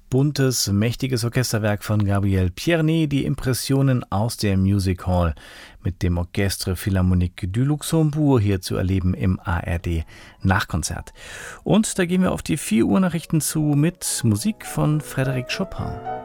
buntes, mächtiges Orchesterwerk von Gabriel Pierny, die Impressionen aus der Music Hall mit dem Orchestre Philharmonique du Luxembourg hier zu erleben im ARD Nachkonzert. Und da gehen wir auf die 4 Uhr Nachrichten zu mit Musik von Frédéric Chopin.